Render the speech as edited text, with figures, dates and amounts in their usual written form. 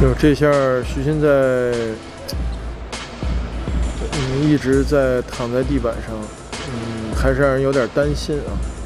哟，这下徐鑫在，一直在躺在地板上，还是让人有点担心啊。